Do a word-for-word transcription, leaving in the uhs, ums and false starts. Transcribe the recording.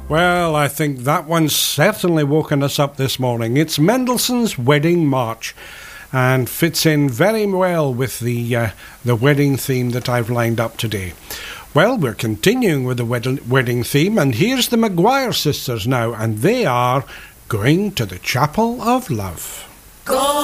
Well, I think that one's certainly woken us up this morning. It's Mendelssohn's Wedding March, and fits in very well with the uh, the wedding theme that I've lined up today. Well, we're continuing with the wed- wedding theme, and here's the Maguire sisters now, and they are Going to the Chapel of Love. Go